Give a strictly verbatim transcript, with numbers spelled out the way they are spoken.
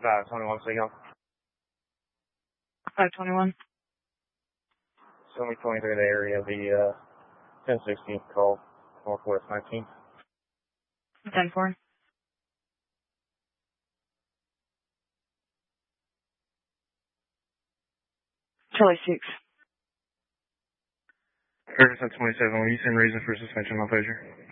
five twenty-one, signal. five twenty-one. So me twenty through the area of the uh, ten sixteen call, Northwest nineteen. ten four. Charlie six. Ferguson twenty-seven, will you send reason for suspension on Frazier?